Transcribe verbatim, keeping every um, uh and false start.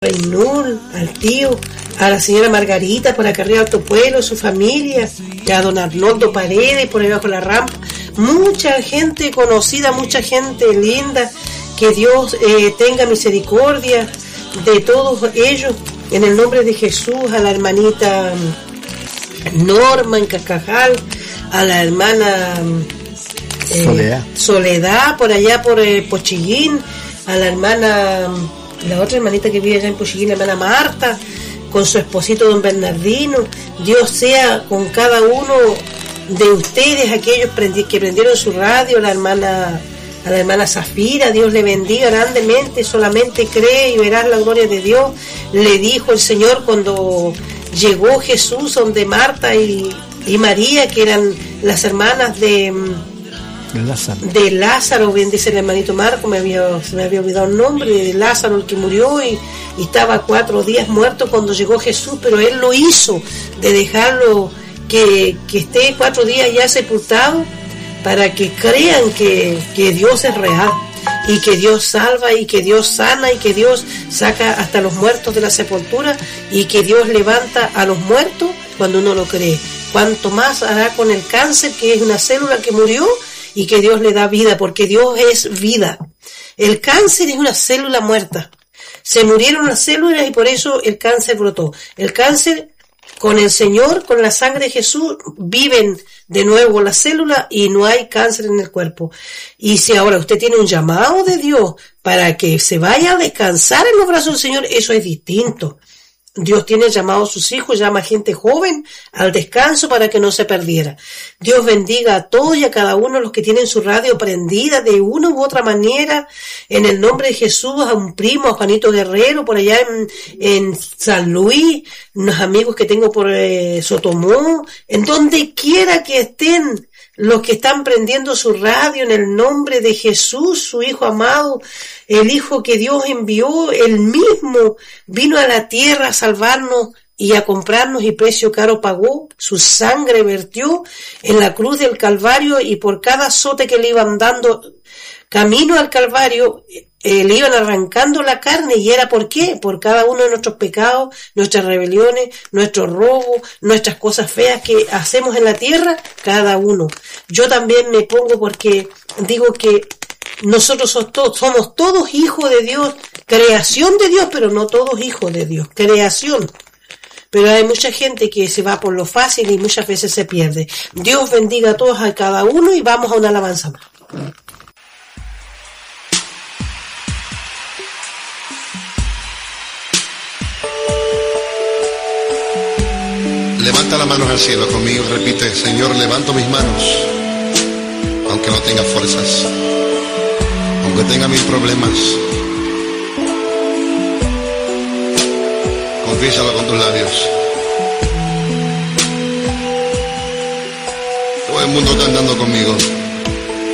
Reinul, al tío, a la señora Margarita por acá arriba Alto Pueblo, su familia, a don Arnoldo Paredes por ahí bajo la rampa, mucha gente conocida, mucha gente linda, que Dios eh, tenga misericordia de todos ellos, en el nombre de Jesús, a la hermanita Norma en Cascajal, a la hermana eh, Soledad. Soledad por allá por eh, Pochillín, a la hermana, la otra hermanita que vive allá en Pochillín, la hermana Marta, con su esposito don Bernardino. Dios sea con cada uno de ustedes, aquellos que prendieron su radio, la hermana, a la hermana Zafira, Dios le bendiga grandemente, solamente cree y verás la gloria de Dios, le dijo el Señor cuando llegó Jesús donde Marta y, y María, que eran las hermanas de Lázaro. de Lázaro, bien dice el hermanito Marco, me había, se me había olvidado el nombre, de Lázaro, el que murió y, y estaba cuatro días muerto cuando llegó Jesús, pero él lo hizo, de dejarlo que, que esté cuatro días ya sepultado, para que crean que, que Dios es real, y que Dios salva, y que Dios sana, y que Dios saca hasta los muertos de la sepultura, y que Dios levanta a los muertos cuando uno lo cree. Cuanto más hará con el cáncer, que es una célula que murió, y que Dios le da vida, porque Dios es vida. El cáncer es una célula muerta. Se murieron las células y por eso el cáncer brotó. El cáncer, con el Señor, con la sangre de Jesús, viven de nuevo las células y no hay cáncer en el cuerpo. Y si ahora usted tiene un llamado de Dios para que se vaya a descansar en los brazos del Señor, eso es distinto. Dios tiene llamado a sus hijos, llama a gente joven al descanso para que no se perdiera. Dios bendiga a todos y a cada uno de los que tienen su radio prendida de una u otra manera, en el nombre de Jesús, a un primo, a Juanito Guerrero, por allá en, en San Luis, unos amigos que tengo por eh, Sotomó, en donde quiera que estén, los que están prendiendo su radio en el nombre de Jesús, su Hijo amado, el Hijo que Dios envió, él mismo vino a la tierra a salvarnos y a comprarnos y precio caro pagó, su sangre vertió en la cruz del Calvario y por cada azote que le iban dando camino al Calvario, eh, le iban arrancando la carne. ¿Y era por qué? Por cada uno de nuestros pecados, nuestras rebeliones, nuestros robos, nuestras cosas feas que hacemos en la tierra, cada uno. Yo también me pongo porque digo que nosotros somos todos, somos todos hijos de Dios, creación de Dios, pero no todos hijos de Dios, creación. Pero hay mucha gente que se va por lo fácil y muchas veces se pierde. Dios bendiga a todos, a cada uno, y vamos a una alabanza más. Levanta las manos al cielo conmigo, repite: Señor, levanto mis manos, aunque no tenga fuerzas, aunque tenga mil problemas. Confiésalo con tus labios. Todo el mundo está andando conmigo.